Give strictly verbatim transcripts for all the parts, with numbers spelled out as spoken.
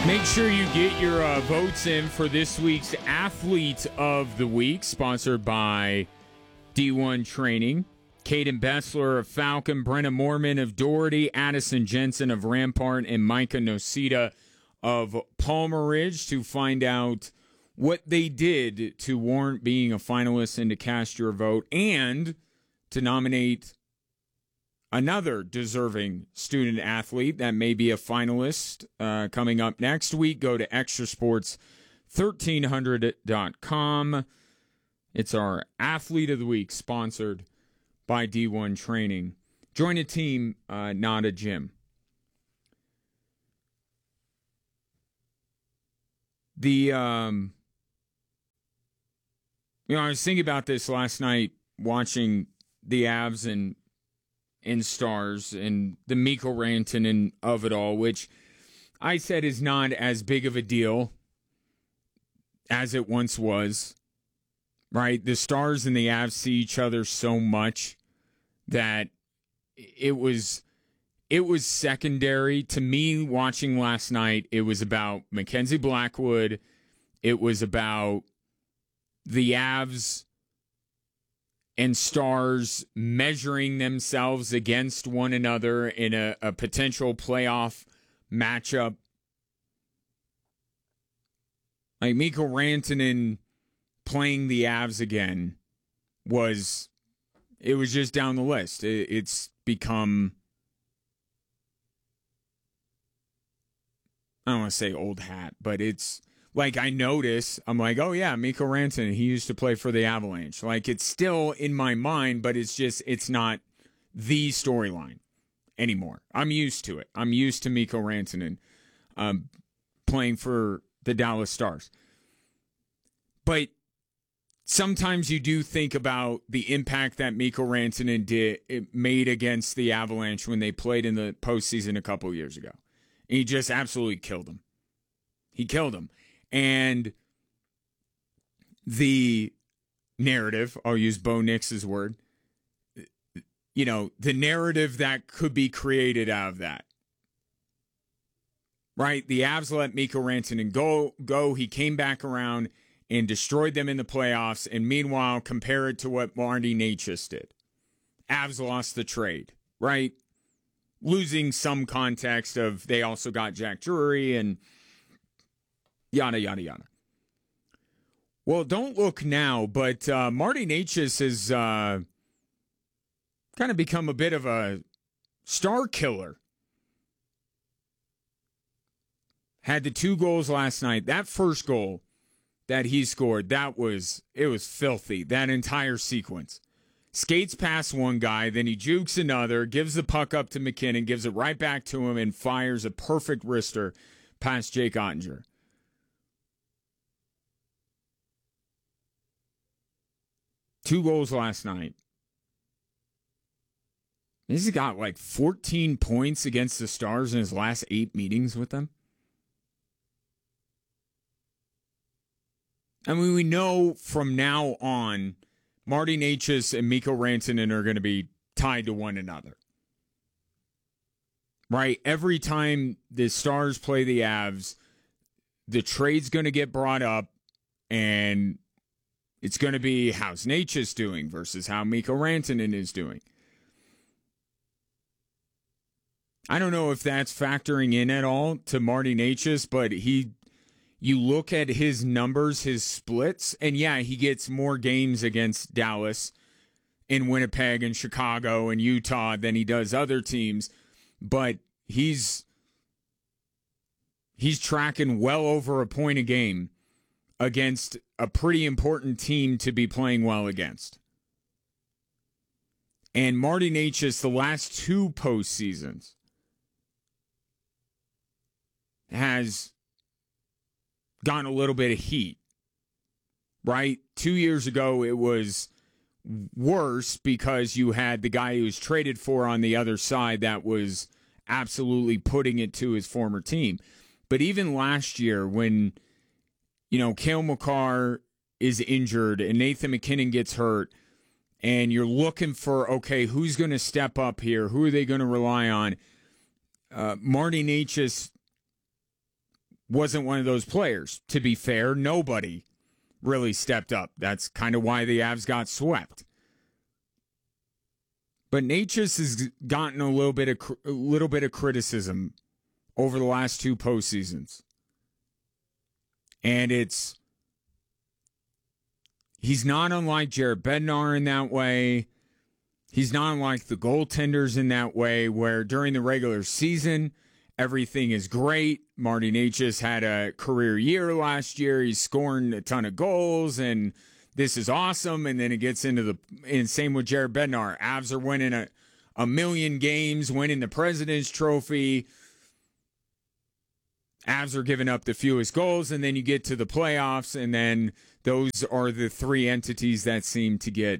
Make sure you get your uh, votes in for this week's Athlete of the Week, sponsored by D one Training. Caden Bessler of Falcon, Brenna Moorman of Doherty, Addison Jensen of Rampart, and Micah Nocita of Palmer Ridge to find out what they did to warrant being a finalist and to cast your vote and to nominate another deserving student athlete that may be a finalist uh, coming up next week. Go to extra sports thirteen hundred dot com. It's our Athlete of the Week, sponsored by D one Training. Join a team, uh, not a gym. The, um, you know, I was thinking about this last night watching the Avs and and Stars and the Mikko Rantanen of it all, which I said is not as big of a deal as it once was, right? The Stars and the Avs see each other so much that it was it was secondary to me watching last night. It was about Mackenzie Blackwood. It was about the Avs and Stars measuring themselves against one another in a, a potential playoff matchup. Like Mikko Rantanen playing the Avs again was, it was just down the list. It, it's become, I don't want to say old hat, but it's, like, I notice, I'm like, oh, yeah, Mikko Rantanen, he used to play for the Avalanche. Like, it's still in my mind, but it's just, it's not the storyline anymore. I'm used to it. I'm used to Mikko Rantanen um, playing for the Dallas Stars. But sometimes you do think about the impact that Mikko Rantanen did, it made against the Avalanche when they played in the postseason a couple years ago. And he just absolutely killed them. He killed them. And the narrative, I'll use Bo Nix's word, you know, the narrative that could be created out of that. Right? The Avs let Mikko Rantanen go, go. He came back around and destroyed them in the playoffs. And meanwhile, compare it to what Marty Necas did. Avs lost the trade, right? Losing some context of they also got Jack Drury and yada, yada, yada. Well, don't look now, but uh, Marty Necas has uh, kind of become a bit of a star killer. Had the two goals last night. That first goal that he scored, that was, it was filthy, that entire sequence. Skates past one guy, then he jukes another, gives the puck up to McKinnon, gives it right back to him, and fires a perfect wrister past Jake Ottinger. Two goals last night. He's got like fourteen points against the Stars in his last eight meetings with them. I mean, we know from now on, Marty Necas and Mikko Rantanen are going to be tied to one another. Right? Every time the Stars play the Avs, the trade's going to get brought up, and it's going to be how's Necas doing versus how Mikko Rantanen is doing. I don't know if that's factoring in at all to Marty Necas, but he, you look at his numbers, his splits, and yeah, he gets more games against Dallas in Winnipeg and Chicago and Utah than he does other teams, but he's he's tracking well over a point a game against a pretty important team to be playing well against. And Marty Necas, the last two postseasons, has gotten a little bit of heat, right? Two years ago, it was worse because you had the guy who was traded for on the other side that was absolutely putting it to his former team. But even last year when, you know, Cale Makar is injured and Nathan McKinnon gets hurt and you're looking for, okay, who's going to step up here? Who are they going to rely on? Uh, Marty Necas wasn't one of those players. To be fair, nobody really stepped up. That's kind of why the Avs got swept. But Necas has gotten a little bit of a little bit of criticism over the last two postseasons. And it's he's not unlike Jared Bednar in that way. He's not unlike the goaltenders in that way, where during the regular season, everything is great. Marty Necas had a career year last year. He's scoring a ton of goals, and this is awesome. And then it gets into the and same with Jared Bednar. Avs are winning a, a million games, winning the President's Trophy. Avs are giving up the fewest goals, and then you get to the playoffs, and then those are the three entities that seem to get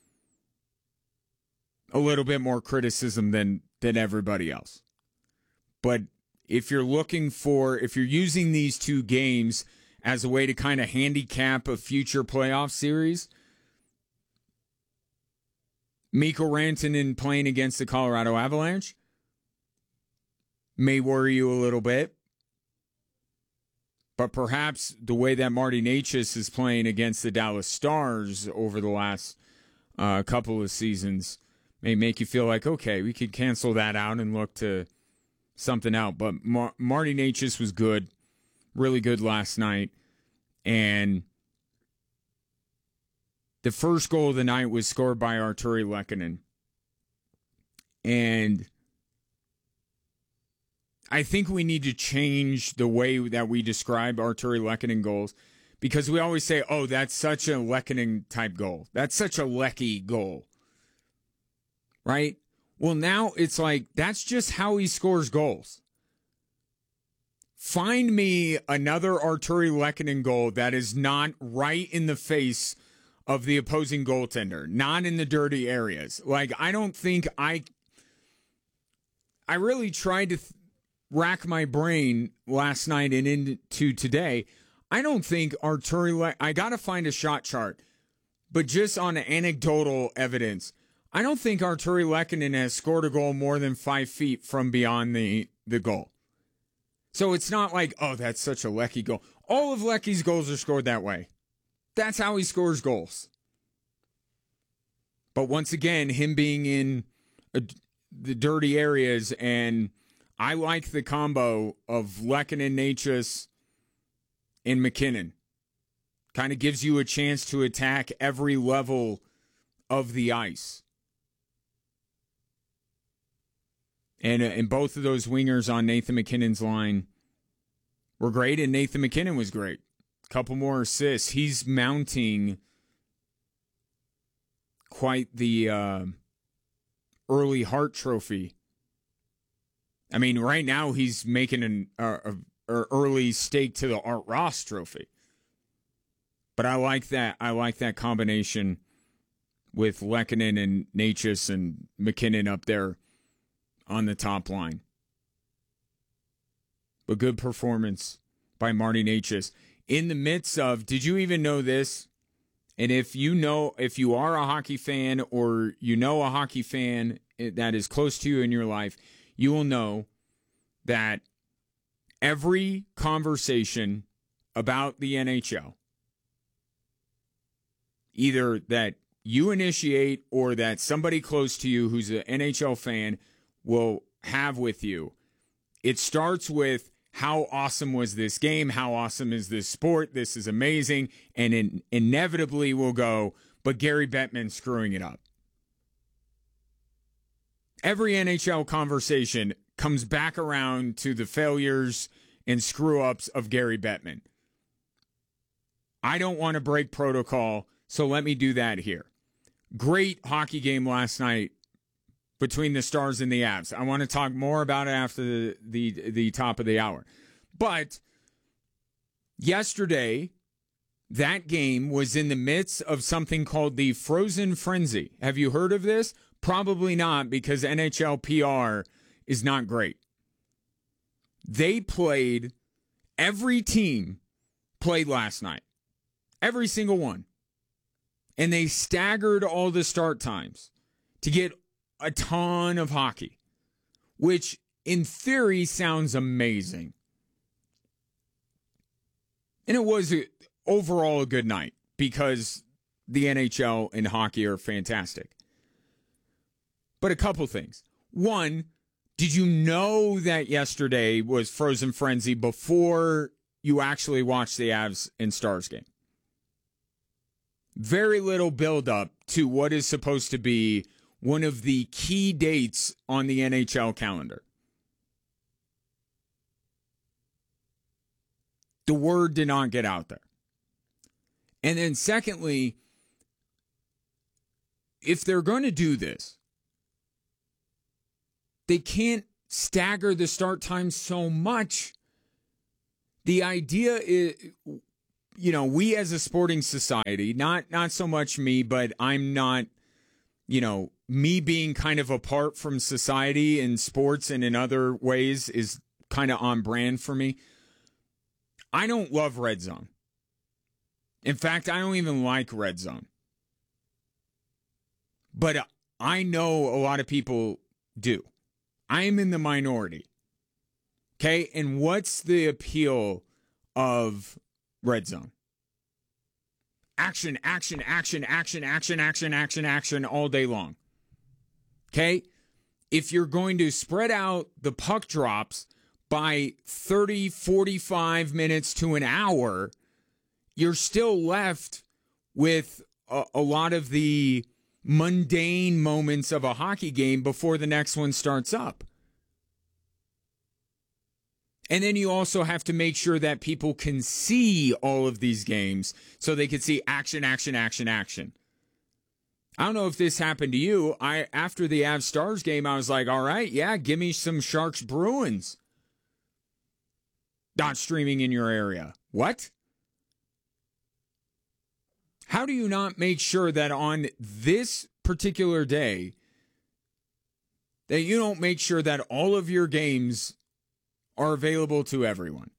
a little bit more criticism than than everybody else. But if you're looking for, if you're using these two games as a way to kind of handicap a future playoff series, Mikko Rantanen playing against the Colorado Avalanche may worry you a little bit. But perhaps the way that Marty Necas is playing against the Dallas Stars over the last uh, couple of seasons may make you feel like, okay, we could cancel that out and look to something out. But Mar- Marty Necas was good, really good last night. And the first goal of the night was scored by Artturi Lehkonen. And I think we need to change the way that we describe Artturi Lehkonen goals, because we always say, oh, that's such a Lehkonen type goal. That's such a Lecky goal. Right? Well, now it's like, that's just how he scores goals. Find me another Artturi Lehkonen goal that is not right in the face of the opposing goaltender, not in the dirty areas. Like, I don't think I... I really tried to... Th- rack my brain last night and into today. I don't think Artturi Le- I got to find a shot chart, but just on anecdotal evidence, I don't think Artturi Lehkonen has scored a goal more than five feet from beyond the, the goal. So it's not like, oh, that's such a Lecky goal. All of Lecky's goals are scored that way. That's how he scores goals. But once again, him being in a, the dirty areas, and I like the combo of Lehkonen, Necas, and MacKinnon. Kind of gives you a chance to attack every level of the ice. And, uh, and both of those wingers on Nathan MacKinnon's line were great, and Nathan MacKinnon was great. A couple more assists. He's mounting quite the uh, early Hart Trophy. I mean, right now he's making an uh, a, a early stake to the Art Ross Trophy. But I like that. I like that combination with Lehkonen and Necas and MacKinnon up there on the top line. But good performance by Marty Necas in the midst of. Did you even know this? And if you know, if you are a hockey fan, or you know a hockey fan that is close to you in your life, you will know that every conversation about the N H L, either that you initiate or that somebody close to you who's an N H L fan will have with you, it starts with, how awesome was this game? How awesome is this sport? This is amazing. And in, inevitably will go, but Gary Bettman screwing it up. Every N H L conversation comes back around to the failures and screw-ups of Gary Bettman. I don't want to break protocol, so let me do that here. Great hockey game last night between the Stars and the Avs. I want to talk more about it after the, the, the top of the hour. But yesterday, that game was in the midst of something called the Frozen Frenzy. Have you heard of this? Probably not, because N H L P R is not great. They played, every team played last night. Every single one. And they staggered all the start times to get a ton of hockey, which in theory sounds amazing. And it was a, overall a good night because the N H L and hockey are fantastic. But a couple things. One, did you know that yesterday was Frozen Frenzy before you actually watched the Avs and Stars game? Very little buildup to what is supposed to be one of the key dates on the N H L calendar. The word did not get out there. And then secondly, if they're going to do this, they can't stagger the start time so much. The idea is, you know, we as a sporting society, not not so much me, but I'm not, you know, me being kind of apart from society in sports and in other ways is kind of on brand for me. I don't love Red Zone. In fact, I don't even like Red Zone. But I know a lot of people do. I am in the minority. Okay? And what's the appeal of Red Zone? Action, action, action, action, action, action, action, action all day long. Okay? If you're going to spread out the puck drops by thirty, forty-five minutes to an hour, you're still left with a, a lot of the mundane moments of a hockey game before the next one starts up. And then you also have to make sure that people can see all of these games so they can see action, action, action, action. I don't know if this happened to you. I after the Avs Stars game, I was like, all right, yeah, give me some Sharks Bruins. Not streaming in your area. What? How do you not make sure that on this particular day that you don't make sure that all of your games are available to everyone?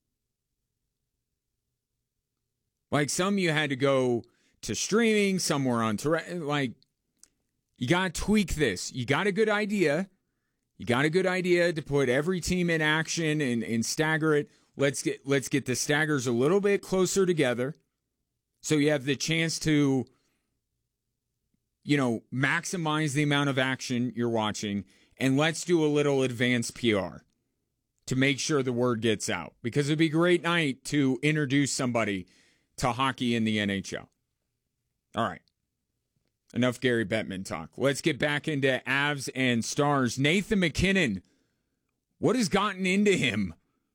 Like some you had to go to streaming, some were on to like you got to tweak this. You got a good idea. You got a good idea to put every team in action and, and stagger it. Let's get let's get the staggers a little bit closer together so you have the chance to, you know, maximize the amount of action you're watching. And let's do a little advanced P R to make sure the word gets out. Because it'd be a great night to introduce somebody to hockey in the N H L. All right. Enough Gary Bettman talk. Let's get back into Avs and Stars. Nathan MacKinnon, what has gotten into him?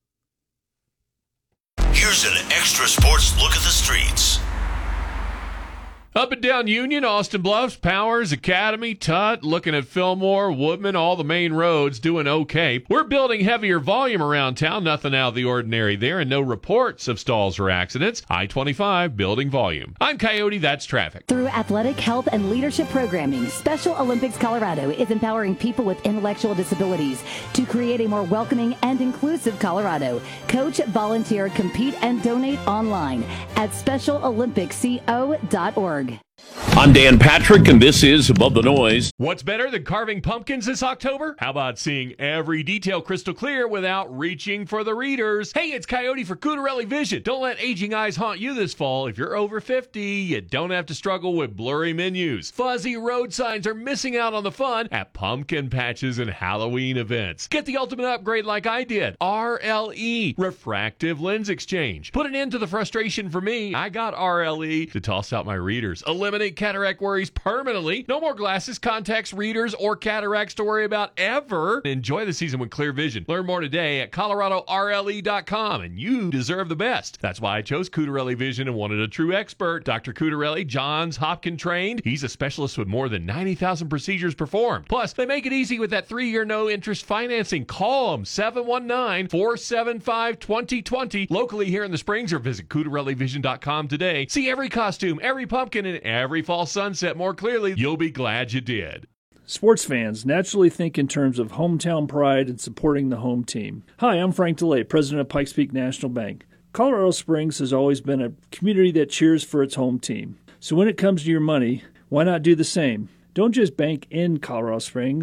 Here's an extra sports look at the streets. Up and down Union, Austin Bluffs, Powers, Academy, Tut, looking at Fillmore, Woodman, all the main roads doing okay. We're building heavier volume around town, nothing out of the ordinary there, and no reports of stalls or accidents. I twenty-five, building volume. I'm Coyote, that's traffic. Through athletic, health, and leadership programming, Special Olympics Colorado is empowering people with intellectual disabilities to create a more welcoming and inclusive Colorado. Coach, volunteer, compete, and donate online at special olympics co dot org. I'm Dan Patrick, and this is Above the Noise. What's better than carving pumpkins this October? How about seeing every detail crystal clear without reaching for the readers? Hey, it's Coyote for Cutarelli Vision. Don't let aging eyes haunt you this fall. If you're over fifty, you don't have to struggle with blurry menus. Fuzzy road signs are missing out on the fun at pumpkin patches and Halloween events. Get the ultimate upgrade like I did. R L E, Refractive Lens Exchange. Put an end to the frustration for me. I got R L E to toss out my readers. Eliminate cataract worries permanently. No more glasses, contacts, readers, or cataracts to worry about ever. Enjoy the season with clear vision. Learn more today at colorado r l e dot com, and you deserve the best. That's why I chose Cutarelli Vision and wanted a true expert. Doctor Cutarelli, Johns Hopkins trained. He's a specialist with more than ninety thousand procedures performed. Plus, they make it easy with that three-year no-interest financing. Call them, seven one nine, four seven five, two zero two zero. Locally here in the Springs, or visit cutarelli vision dot com today. See every costume, every pumpkin, and every fall sunset more clearly. You'll be glad you did. Sports fans naturally think in terms of hometown pride and supporting the home team. Hi, I'm Frank DeLay, president of Pikes Peak National Bank. Colorado Springs has always been a community that cheers for its home team. So when it comes to your money, why not do the same? Don't just bank in Colorado Springs.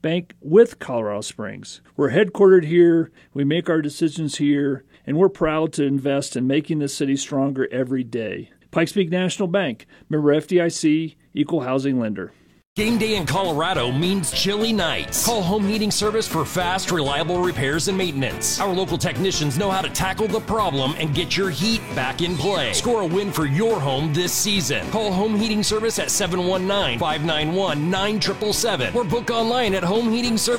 bank with Colorado Springs. We're headquartered here, we make our decisions here, and we're proud to invest in making the city stronger every day. Pikes Peak National Bank, member F D I C, equal housing lender. Game day in Colorado means chilly nights. Call Home Heating Service for fast, reliable repairs and maintenance. Our local technicians know how to tackle the problem and get your heat back in play. Score a win for your home this season. Call Home Heating Service at seven one nine, five nine one, nine seven seven seven or book online at home heating service